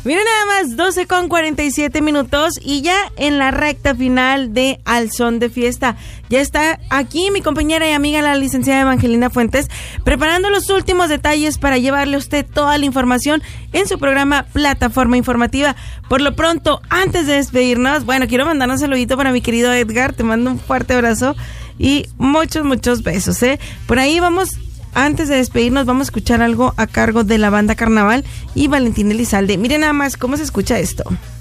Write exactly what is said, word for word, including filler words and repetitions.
Miren nada más, doce con cuarenta y siete minutos y ya en la recta final de Al Son de Fiesta. Ya está aquí mi compañera y amiga, la licenciada Evangelina Fuentes, preparando los últimos detalles para llevarle a usted toda la información en su programa Plataforma Informativa. Por lo pronto, antes de despedirnos, bueno, quiero mandar un saludito para mi querido Edgar, te mando un fuerte abrazo y muchos, muchos besos, ¿eh? Por ahí vamos. Antes de despedirnos, vamos a escuchar algo a cargo de la banda Carnaval y Valentín Elizalde. Miren nada más cómo se escucha esto.